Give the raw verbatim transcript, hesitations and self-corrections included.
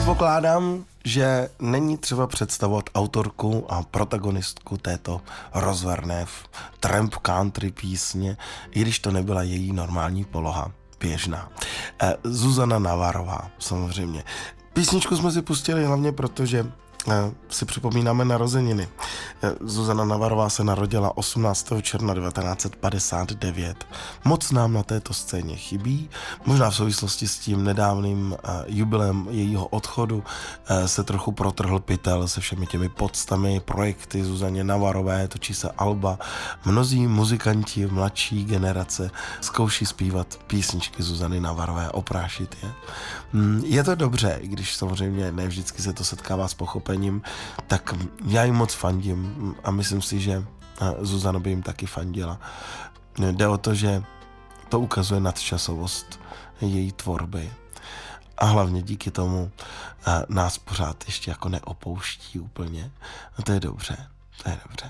Předpokládám, že není třeba představovat autorku a protagonistku této rozverné tramp country písně, i když to nebyla její normální poloha, běžná. Eh, Zuzana Navarová, samozřejmě. Písničku jsme si pustili hlavně proto, že si připomínáme narozeniny. Zuzana Navarová se narodila osmnáctého června devatenáct set padesát devět. Moc nám na této scéně chybí. Možná v souvislosti s tím nedávným jubilem jejího odchodu se trochu protrhl pytel se všemi těmi podstami, projekty Zuzaně Navarové, točí se alba. Mnozí muzikanti mladší generace zkouší zpívat písničky Zuzany Navarové, oprášit je. Je to dobře, i když samozřejmě ne vždycky se to setkává s pochopením, tak já jim moc fandím a myslím si, že Zuzana by jim taky fandila. Jde o to, že to ukazuje nadčasovost její tvorby a hlavně díky tomu nás pořád ještě jako neopouští úplně. A to je dobře, to je dobře.